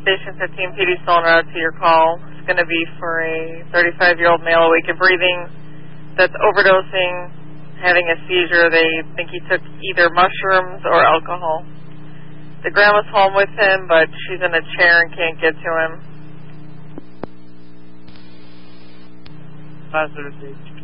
Station 15 PD Stolen Route to your call. It's going to be for a 35-year-old male awake and breathing that's overdosing, having a seizure. They think he took either mushrooms or alcohol. The grandma's home with him, but she's in a chair and can't get to him. Positive.